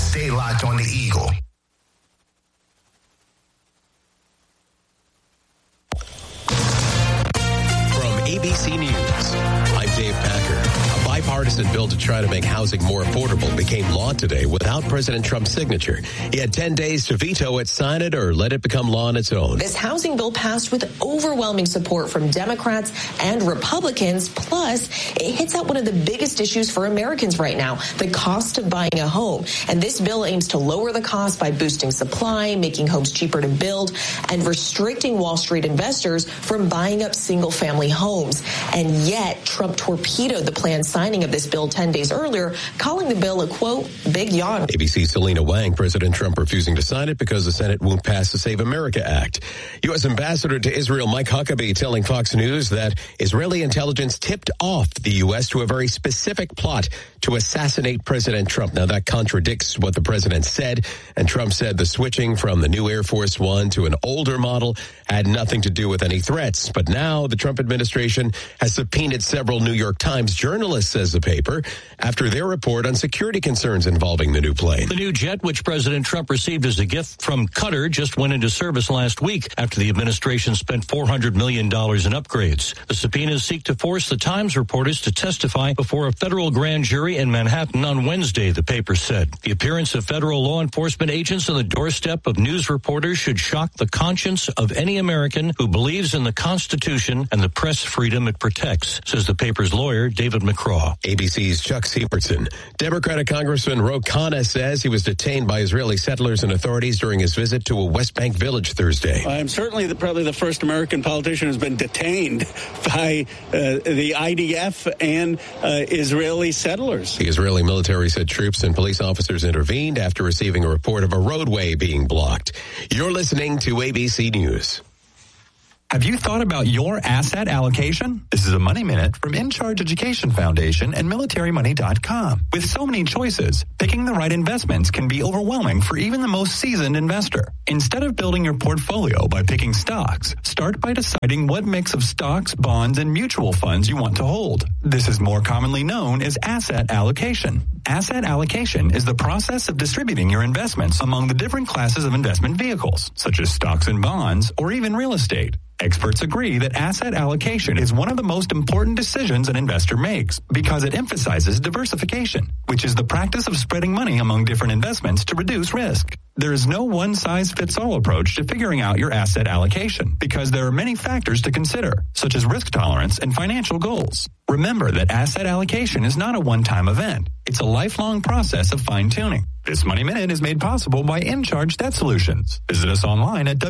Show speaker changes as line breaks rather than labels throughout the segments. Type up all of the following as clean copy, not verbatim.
stay locked on the Eagle.
From ABC News, I'm Dave Packer. A bipartisan bill to try to make housing more affordable became law today without President Trump's signature. He had 10 days to veto it, sign it, or let it become law on its own.
This housing bill passed with overwhelming support from Democrats and Republicans. Plus, it hits at one of the biggest issues for Americans right now, the cost of buying a home. And this bill aims to lower the cost by boosting supply, making homes cheaper to build, and restricting Wall Street investors from buying up single-family homes. And yet, Trump torpedoed the planned signing of this bill 10 days earlier, calling the bill a, quote, big yawn.
ABC's Selena Wang, President Trump refusing to sign it because the Senate won't pass the Save America Act. U.S. Ambassador to Israel Mike Huckabee telling Fox News that Israeli intelligence tipped off the U.S. to a very specific plot to assassinate President Trump. Now, that contradicts what the president said, and Trump said the switching from the new Air Force One to an older model had nothing to do with any threats. But now the Trump administration has subpoenaed several New York Times journalists, says the paper, after their report on security concerns involving the new plane.
The new jet, which President Trump received as a gift from Qatar, just went into service last week after the administration spent $400 million in upgrades. The subpoenas seek to force the Times reporters to testify before a federal grand jury in Manhattan on Wednesday, the paper said. The appearance of federal law enforcement agents on the doorstep of news reporters should shock the conscience of any American who believes in the Constitution and the press freedom it protects, says the paper's lawyer, David McCraw.
ABC's Chuck Sievertson. Democratic Congressman Ro Khanna says he was detained by Israeli settlers and authorities during his visit to a West Bank village Thursday.
I'm certainly probably the first American politician who's been detained by the IDF and Israeli settlers.
The Israeli military said troops and police officers intervened after receiving a report of a roadway being blocked. You're listening to ABC News.
Have you thought about your asset allocation? This is a Money Minute from In Charge Education Foundation and MilitaryMoney.com. With so many choices, picking the right investments can be overwhelming for even the most seasoned investor. Instead of building your portfolio by picking stocks, start by deciding what mix of stocks, bonds, and mutual funds you want to hold. This is more commonly known as asset allocation. Asset allocation is the process of distributing your investments among the different classes of investment vehicles, such as stocks and bonds, or even real estate. Experts agree that asset allocation is one of the most important decisions an investor makes because it emphasizes diversification, which is the practice of spreading money among different investments to reduce risk. There is no one-size-fits-all approach to figuring out your asset allocation because there are many factors to consider, such as risk tolerance and financial goals. Remember that asset allocation is not a one-time event. It's a lifelong process of fine-tuning. This Money Minute is made possible by InCharge Debt Solutions. Visit us online at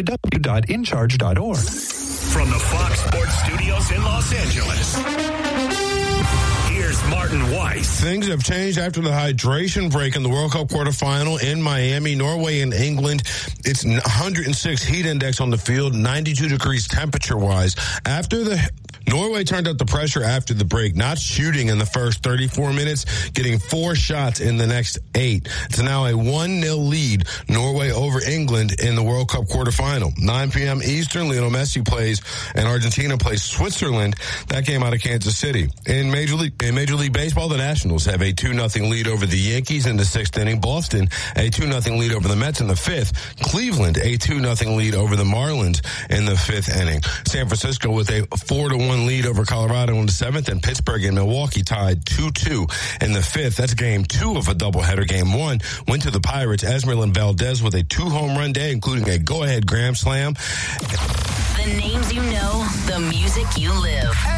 www.incharge.org.
From the Fox Sports Studios in Los Angeles, here's Martin Weiss.
Things have changed after the hydration break in the World Cup quarterfinal in Miami, Norway, and England. It's 106 heat index on the field, 92 degrees temperature-wise. Norway turned up the pressure after the break, not shooting in the first 34 minutes, getting 4 shots in the next 8. It's now a 1-0 lead, Norway over England in the World Cup quarterfinal. 9 p.m. Eastern, Lionel Messi plays and Argentina plays Switzerland. That game out of Kansas City. In Major League Baseball, the Nationals have a 2-0 lead over the Yankees in the 6th inning. Boston, a 2-0 lead over the Mets in the 5th. Cleveland, a 2-0 lead over the Marlins in the 5th inning. San Francisco with a 4-1 lead over Colorado in the 7th, and Pittsburgh and Milwaukee tied 2-2 in the 5th. That's game 2 of a doubleheader. Game 1 went to the Pirates. Esmeralda Valdez with a 2-home-run day, including a go-ahead grand slam.
The names you know, the music you live.